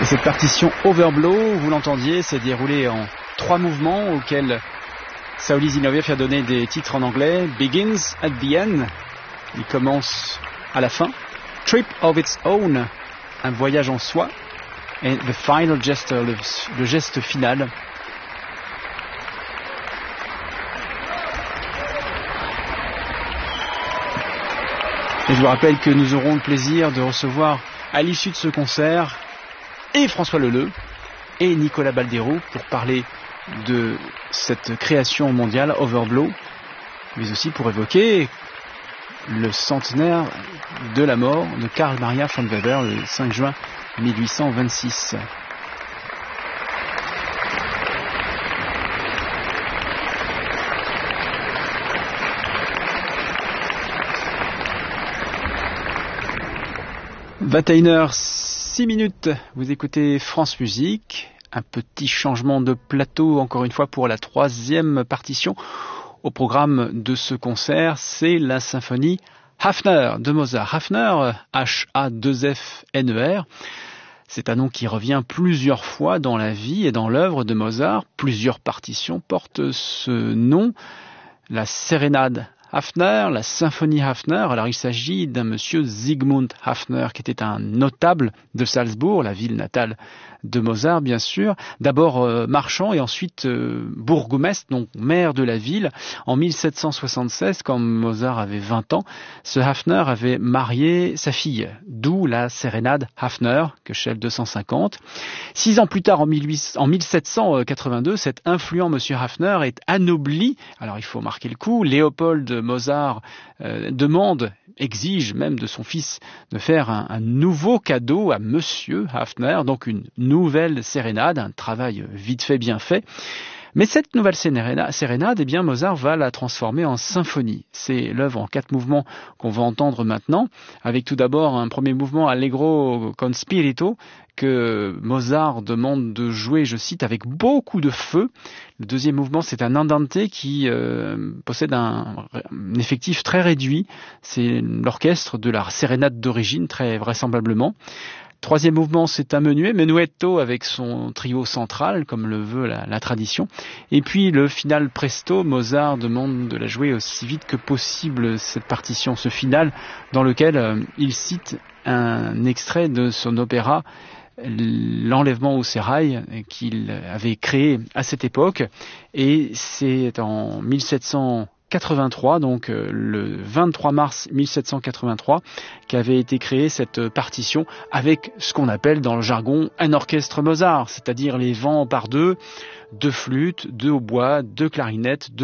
Cette partition Overblow, vous l'entendiez, s'est déroulée en 3 mouvements auxquels Sauli Zinoviev a donné des titres en anglais. Begins at the end, il commence à la fin. Trip of its own, un voyage en soi. Et the final gesture, le geste final. Et je vous rappelle que nous aurons le plaisir de recevoir à l'issue de ce concert et François Leleux et Nicolas Baldero pour parler de cette création mondiale Overblow, mais aussi pour évoquer le centenaire de la mort de Karl Maria von Weber le 5 juin 1826. « 21h06, vous écoutez France Musique. Un petit changement de plateau, encore une fois, pour la 3e partition. Au programme de ce concert, c'est la symphonie Hafner de Mozart. Hafner, H-A-2-F-N-E-R. C'est un nom qui revient plusieurs fois dans la vie et dans l'œuvre de Mozart. Plusieurs partitions portent ce nom. La sérénade Hafner, la symphonie Hafner. Alors il s'agit d'un monsieur Siegmund Hafner qui était un notable de Salzbourg, la ville natale de Mozart bien sûr. D'abord marchand et ensuite bourgmestre, donc maire de la ville. En 1776, quand Mozart avait 20 ans, ce Hafner avait marié sa fille, d'où la sérénade Hafner, que chef 250. 6 ans plus tard, en 1782, cet influent monsieur Hafner est anobli. Alors il faut marquer le coup, Léopold Mozart exige même de son fils de faire un nouveau cadeau à monsieur Hafner, donc une nouvelle sérénade, un travail vite fait, bien fait. Mais cette nouvelle sérénade, eh bien, Mozart va la transformer en symphonie. C'est l'œuvre en 4 mouvements qu'on va entendre maintenant, avec tout d'abord un premier mouvement Allegro con spirito, que Mozart demande de jouer, je cite, avec beaucoup de feu. Le deuxième mouvement, c'est un andante qui possède un effectif très réduit. C'est l'orchestre de la sérénade d'origine, très vraisemblablement. Troisième mouvement, c'est un menuetto avec son trio central, comme le veut la tradition. Et puis le final presto, Mozart demande de la jouer aussi vite que possible, cette partition, ce final, dans lequel il cite un extrait de son opéra L'enlèvement au sérail, qu'il avait créé à cette époque. Et c'est en 1783, donc le 23 mars 1783, qu'avait été créée cette partition avec ce qu'on appelle dans le jargon un orchestre Mozart, c'est-à-dire les vents par deux, 2 flûtes, 2 hautbois, 2 clarinettes,